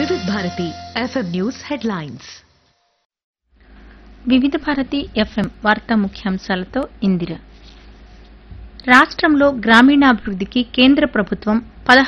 వివిధ Bharati FM news headlines. వివిధ Bharati FM వార్తా ముఖ్యాంశాలతో ఇందిర. రాష్ట్రంలో గ్రామీణాభివృద్ధికి కేంద్ర ప్రభుత్వం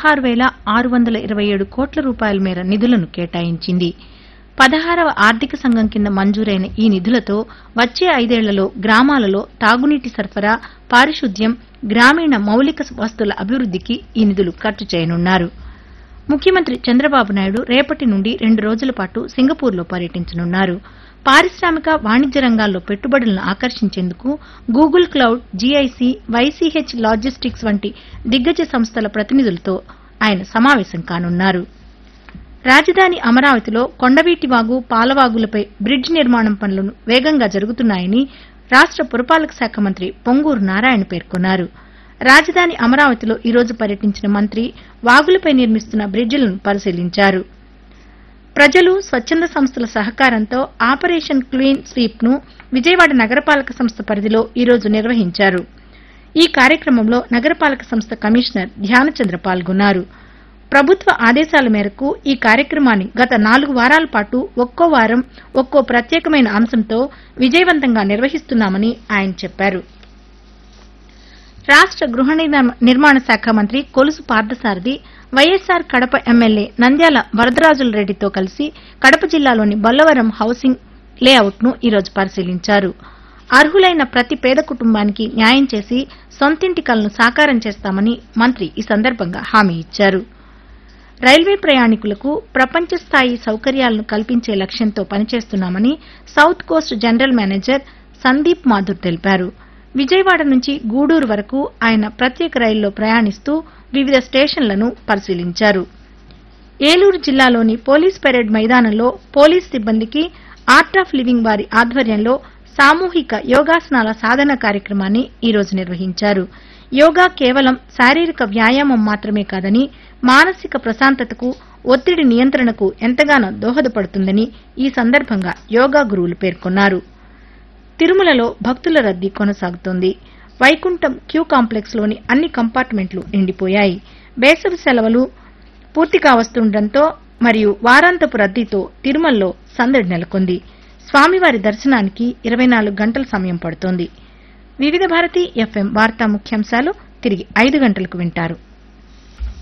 16,627 కోట్ల రూపాయల మేర నిధులను కేటాయించింది. 16వ ఆర్థిక సంఘం కింద మంజూరైన ఈ నిధులతో వచ్చే 5 ఏళ్లలో గ్రామాలలో తాగునీటి సరఫరా, పారిశుద్ధ్యం, గ్రామీణ మౌలిక వస్తుల అభివృద్ధికి ఈ నిధులు ఖర్చు చేయనున్నారు. ముఖ్యమంత్రి చంద్రబాబు నాయుడు రేపటి నుండి 2 రోజుల పాటు సింగపూర్లో పర్యటించనున్నారు. పారిశ్రామిక, వాణిజ్య రంగాల్లో పెట్టుబడులను ఆకర్షించేందుకు Google cloud, GIC, YCH logistics వంటి దిగ్గజ సంస్థల ప్రతినిధులతో ఆయన సమావేశం కానున్నారు. రాజధాని అమరావతిలో కొండవీటివాగు, పాలవాగులపై బ్రిడ్జ్ నిర్మాణం పనులు వేగంగా జరుగుతున్నాయని రాష్ట పురపాలక శాఖ మంత్రి పొంగూరు నారాయణ పేర్కొన్నారు. రాజధాని అమరావతిలో ఈ రోజు పర్యటించిన మంత్రి వాగులపై నిర్మిస్తున్న బ్రిడ్జిలను పరిశీలించారు. ప్రజలు, స్వచ్ఛంద సంస్థల సహకారంతో ఆపరేషన్ క్లీన్ స్వీప్ ను విజయవాడ నగరపాలక సంస్థ పరిధిలో ఈ రోజు నిర్వహించారు. ఈ కార్యక్రమంలో నగరపాలక సంస్థ కమిషనర్ ధ్యానచంద్ర పాల్గొన్నారు. ప్రభుత్వ ఆదేశాల మేరకు ఈ కార్యక్రమాన్ని గత 4 వారాల పాటు ఒక్కో వారం ఒక్కో ప్రత్యేకమైన అంశంతో విజయవంతంగా నిర్వహిస్తున్నామని ఆయన చెప్పారు. రాష్ట గృహ నిర్మాణ శాఖ మంత్రి కొలుసు పార్థసారథి వైఎస్సార్ కడప ఎమ్మెల్యే నంద్యాల వరదరాజుల రెడ్డితో కలిసి కడప జిల్లాలోని బొల్లవరం హౌసింగ్ లేఅవుట్ ను ఈ రోజు పరిశీలించారు. అర్హులైన ప్రతి పేద కుటుంబానికి న్యాయం చేసి సొంతింటి కలను సాకారం చేస్తామని మంత్రి ఈ సందర్భంగా హామీ ఇచ్చారు. రైల్వే ప్రయాణికులకు ప్రపంచ స్థాయి సౌకర్యాలను కల్పించే లక్ష్యంతో పనిచేస్తున్నామని south Coast general manager Sandeep Mathur తెలిపారు. విజయవాడ నుంచి గూడూరు వరకు ఆయన ప్రత్యేక రైల్లో ప్రయాణిస్తూ వివిధ స్టేషన్లను పరిశీలించారు. ఏలూరు జిల్లాలోని పోలీస్ పెరేడ్ మైదానంలో పోలీస్ సిబ్బందికి ఆర్ట్ ఆఫ్ లివింగ్ వారి ఆధ్వర్యంలో సామూహిక యోగాసనాల సాధన కార్యక్రమాన్ని ఈ రోజు నిర్వహించారు. యోగా కేవలం శారీరక వ్యాయామం మాత్రమే కాదని మానసిక ప్రశాంతతకు, ఒత్తిడి నియంత్రణకు ఎంతగానో దోహదపడుతుందని ఈ సందర్భంగా యోగా గురువులు పేర్కొన్నారు. తిరుమలలో భక్తుల రద్దీ కొనసాగుతోంది. వైకుంఠం క్యూ కాంప్లెక్స్ లోని అన్ని కంపార్ట్మెంట్లు నిండిపోయాయి. వేసవి సెలవులు పూర్తి కావస్తుండటంతో మరియు వారాంతపు రద్దీతో తిరుమలలో సందడి నెలకొంది. స్వామివారి దర్శనానికి 24 గంటల సమయం పడుతోంది. వివిధ భారతి ఎఫ్ఎం వార్తా ముఖ్యాంశాలు తిరిగి 5 గంటలకు వింటారు.